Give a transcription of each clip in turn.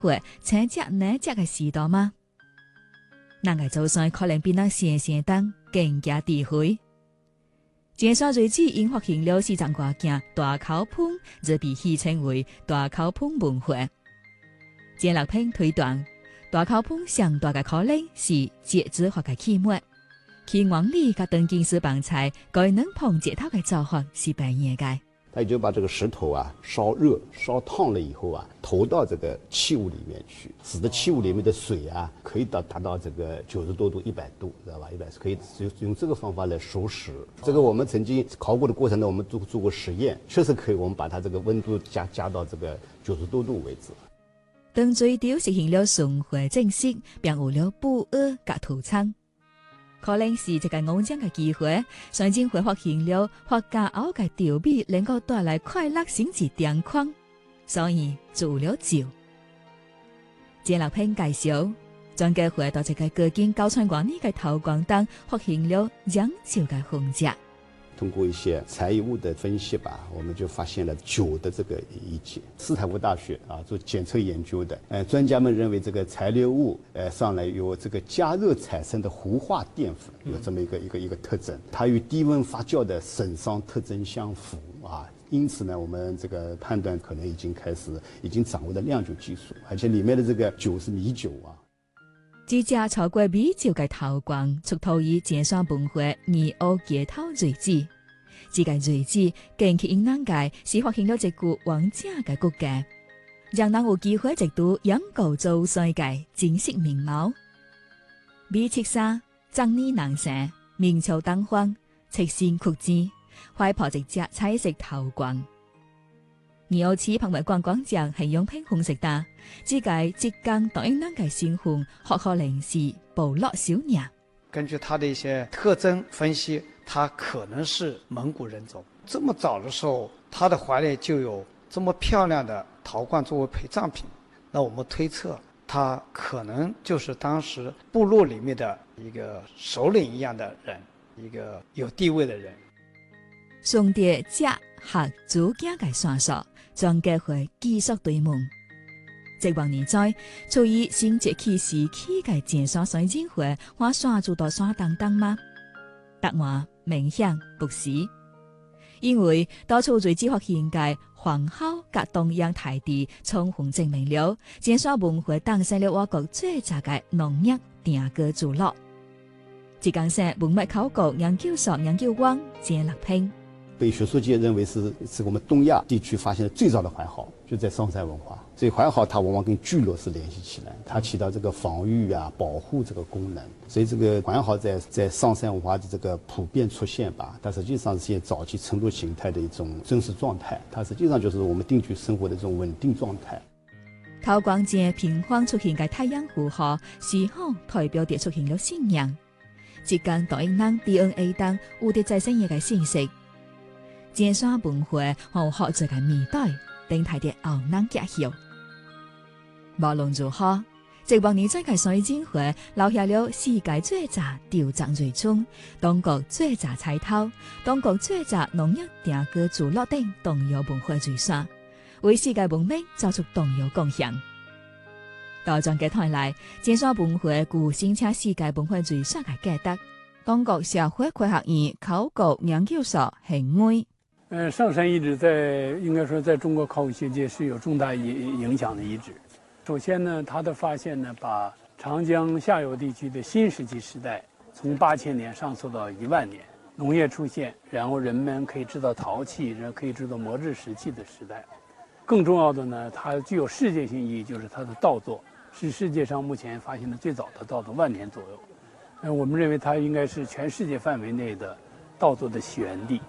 活请食哪只嘅时代吗？咱嘅祖先可能比咱先当更加智慧。前山瑞子因发现了四张外件大口盆，则被戏称为大口盆文化。前六篇推断，大口盆上大嘅可能是节子或嘅器物，其原理甲当今式棒菜改能碰节头嘅做法是不一样嘅。 他就把这个石头啊烧热、烧烫了以后啊，投到这个器物里面去，使得器物里面的水啊可以达到这个90多度、100度，知道吧？100可以用这个方法来熟食。这个我们曾经考古的过程呢，我们做过实验，确实可以，我们把它这个温度加到这个90多度为止。 当水雕实现了顺滑正式，并有了布额甲涂层。可能是一个偶然嘅机会，上进会发现了发家后嘅吊臂能够带来快乐升级状况，所以做了酒。这六篇介绍，专家会到一个高经9,000多年嘅陶罐中发现了酿酒嘅方式。 通过一些材物的分析吧，我们就发现了酒的这个遗迹。斯坦福大学啊做检测研究的，专家们认为这个材料物上来有这个加热产生的糊化淀粉，有这么一个特征，它与低温发酵的损伤特征相符啊。因此呢，我们这个判断可能已经掌握了酿酒技术，而且里面的这个酒是米酒啊。 这只超过米酒嘅陶罐出土于前山文化2号街头遗址。这个遗址更吸引人嘅是发现了一具完整嘅骨架，让人有机会一睹养狗祖先嘅真实面貌。米七沙、张尼南山、明朝东方、赤线曲枝，怀抱一只彩色陶罐。2号市旁边观光奖系用偏红色的，这个浙江导引人嘅新婚，或可能是部落小娘。 根据它的一些特征分析，它可能是蒙古人种。这么早的时候，它的怀里就有这么漂亮的陶罐作为陪葬品，那我们推测，它可能就是当时部落里面的一个首领一样的人，一个有地位的人。 上帝结合祖家嘅线索，专家会继续追问。这往年在处于新节气时期嘅前山水晶会，我山住到山当当吗？答案明显不是，因为到处遗址发现嘅皇后甲东洋大地，充分证明了前山文化诞生了我国最早嘅农业定居聚落。浙江省文物考古研究所研究员简立平。 被学术界认为是我们东亚地区发现的最早的环壕，就在上山文化。所以环壕它往往跟聚落是联系起来，它起到这个防御啊、保护这个功能。所以这个环壕在上山文化的这个普遍出现吧，它实际上是现早期村落形态的一种真实状态，它实际上就是我们定居生活的这种稳定状态。 陶罐前平方出现嘅太阳符号，是否代表着出现了信仰？浙江导引人 DNA 中有着再生嘢嘅信息。前山文化和学者嘅面对，定睇啲后人揭晓。无论如何，这往年再嘅水晶会留下了世界最早雕凿瑞村、中国最早彩陶、中国最早农业定居聚落等东亚文化遗产，为世界文明做出重要贡献。到专家看来，前山文化具申请世界文化遗产嘅价值。中国社会科学院考古研究所评委。 上山遗址应该说在中国考古学界是有重大影响的遗址。首先呢，它的发现呢，把长江下游地区的新石器时代从8000年上溯到10000年，农业出现，然后人们可以制造陶器，人可以制造磨制石器的时代。更重要的呢，它具有世界性意义，就是它的稻作是世界上目前发现的最早的稻作，10000年左右。我们认为它应该是全世界范围内的稻作的起源地。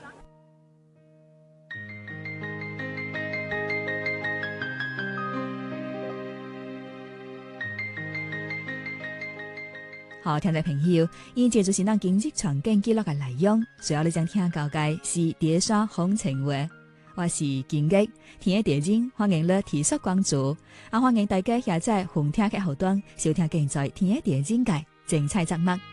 好，听众朋友，以上就是咱今日传经记录嘅内容。最后你将听到嘅是蝶山风情话，我是金吉，听嘅地景，欢迎你提出关注，欢迎大家下载红听嘅后端收听更在听嘅地景嘅精彩节目。